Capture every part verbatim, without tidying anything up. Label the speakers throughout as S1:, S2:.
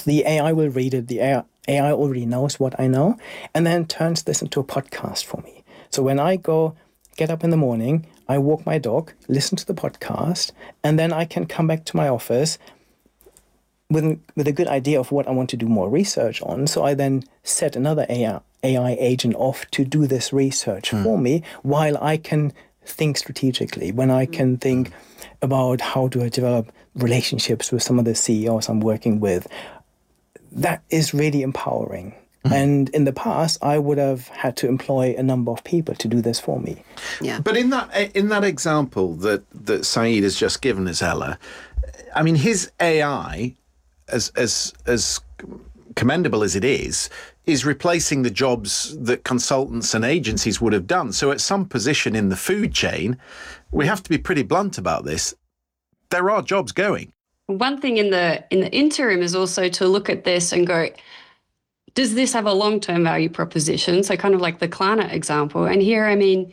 S1: the A I will read it. The A I already knows what I know, and then turns this into a podcast for me. So when I go get up in the morning, I walk my dog, listen to the podcast, and then I can come back to my office with, with a good idea of what I want to do more research on. So I then set another A I, A I agent off to do this research mm. for me, while I can think strategically, when I can think about how do I develop relationships with some of the C E Os I'm working with. That is really empowering. Mm. And in the past, I would have had to employ a number of people to do this for me.
S2: Yeah.
S3: But in that in that example that, that Saeed has just given us, Ella, I mean, his A I, as as as commendable as it is, is replacing the jobs that consultants and agencies would have done. So at some position in the food chain, we have to be pretty blunt about this. There are jobs going.
S2: One thing in the in the interim is also to look at this and go, does this have a long-term value proposition? So kind of like the Klarna example. And here, I mean,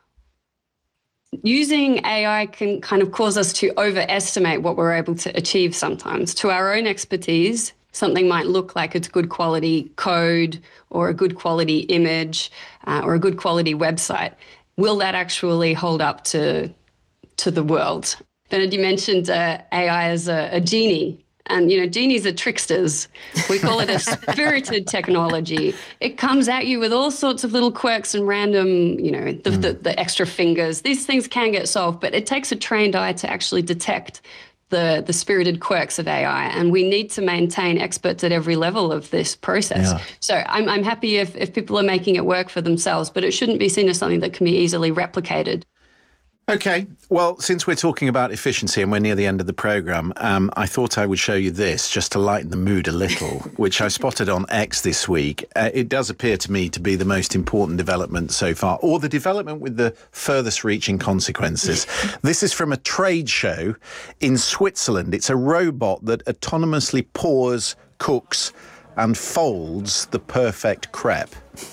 S2: using A I can kind of cause us to overestimate what we're able to achieve sometimes. To our own expertise, something might look like it's good quality code or a good quality image uh, or a good quality website. Will that actually hold up to, to the world? Bernard, you mentioned uh, A I as a, a genie. And, you know, genies are tricksters. We call it a spirited technology. It comes at you with all sorts of little quirks and random, you know, the, mm. the, the extra fingers. These things can get solved, but it takes a trained eye to actually detect the, the spirited quirks of A I. And we need to maintain experts at every level of this process. Yeah. So I'm, I'm happy if, if people are making it work for themselves, but it shouldn't be seen as something that can be easily replicated.
S3: Okay, well, since we're talking about efficiency and we're near the end of the programme, um, I thought I would show you this just to lighten the mood a little, which I spotted on X this week. Uh, it does appear to me to be the most important development so far, or the development with the furthest reaching consequences. This is from a trade show in Switzerland. It's a robot that autonomously pours, cooks and folds the perfect crepe.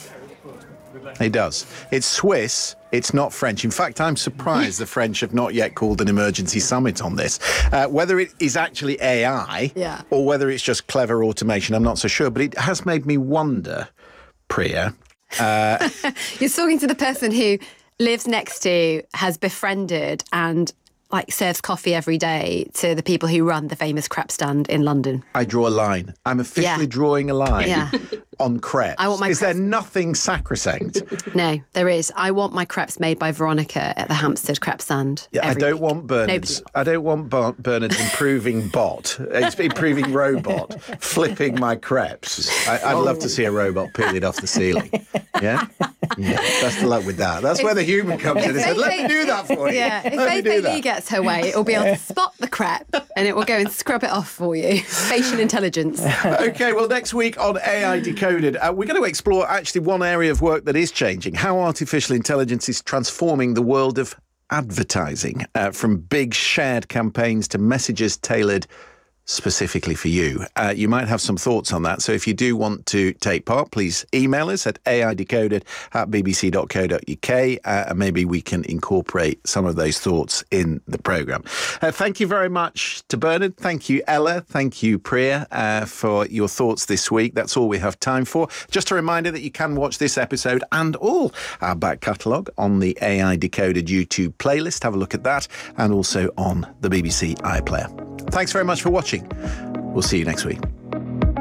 S3: It does. It's Swiss. It's not French. In fact, I'm surprised the French have not yet called an emergency summit on this. Uh, whether it is actually A I
S4: yeah.
S3: or whether it's just clever automation, I'm not so sure. But it has made me wonder, Priya. Uh,
S4: You're talking to the person who lives next to, has befriended and like serves coffee every day to the people who run the famous crepe stand in London.
S3: I draw a line. I'm officially yeah. drawing a line
S4: yeah.
S3: on crepes.
S4: I want my
S3: is
S4: crepes...
S3: there nothing sacrosanct?
S4: No, there is. I want my crepes made by Veronica at the Hampstead crepe stand.
S3: Yeah, I don't
S4: week.
S3: want Bernard's. I don't want Bar- Bernard's improving bot, improving robot, flipping my crepes. I, I'd love to see a robot peel it off the ceiling. Yeah? Yeah. Best of luck with that. That's where the human comes in and says, let me do that for you.
S4: Yeah, if
S3: Let
S4: Faith Lee gets her way, it will be able to spot the crepe and it will go and scrub it off for you. Facial intelligence.
S3: Okay, well, next week on A I Decoded, uh, we're going to explore actually one area of work that is changing, how artificial intelligence is transforming the world of advertising, uh, from big shared campaigns to messages tailored specifically for you. Uh, you might have some thoughts on that. So if you do want to take part, please email us at aidecoded at bbc dot co dot uk uh, and maybe we can incorporate some of those thoughts in the programme. Uh, thank you very much to Bernard. Thank you, Ella. Thank you, Priya, uh, for your thoughts this week. That's all we have time for. Just a reminder that you can watch this episode and all our back catalogue on the A I Decoded YouTube playlist. Have a look at that, and also on the B B C iPlayer. Thanks very much for watching. We'll see you next week.